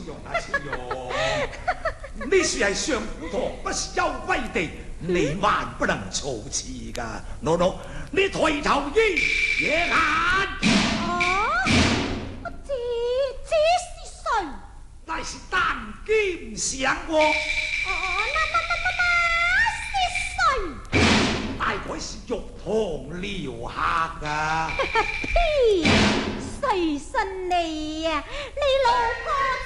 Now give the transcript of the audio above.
容啊，超容！你是係上古堂，不是幽歸地，你萬不能措辭噶。喏，你抬頭一野眼。 這是誰？ 乃是單劍上王。 那是誰？ 大概是玉堂撩客噶。 屁！誰信你啊？你老婆